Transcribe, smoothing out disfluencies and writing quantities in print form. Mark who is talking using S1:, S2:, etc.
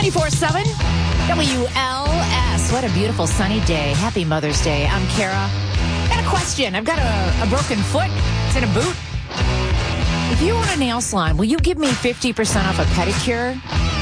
S1: 94.7 WLS. What a beautiful sunny day. Happy Mother's Day. I'm Kara. Got a question. I've got a broken foot. It's in a boot. If you own a nail salon, will you give me 50% off a pedicure?